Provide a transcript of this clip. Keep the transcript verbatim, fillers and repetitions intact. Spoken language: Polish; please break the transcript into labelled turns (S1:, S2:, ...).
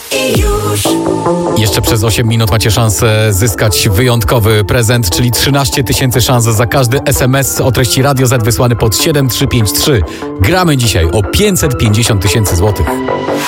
S1: i już.
S2: Jeszcze przez osiem minut macie szansę zyskać wyjątkowy prezent, czyli trzynaście tysięcy szans za każdy es em es o treści Radio Z wysłany pod siedem trzy pięć trzy. Gramy dzisiaj o pięćset pięćdziesiąt tysięcy złotych.